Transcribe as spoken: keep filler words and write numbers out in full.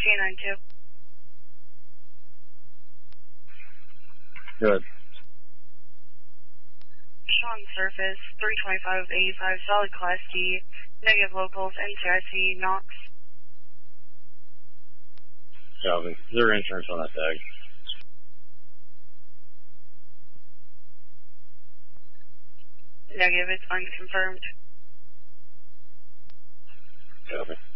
K nine two. Good. Sean surface, three twenty-five eighty-five, solid class D, negative locals, N C I C, Knox. Copy. Is there insurance on that tag? Negative, it's unconfirmed. Copy.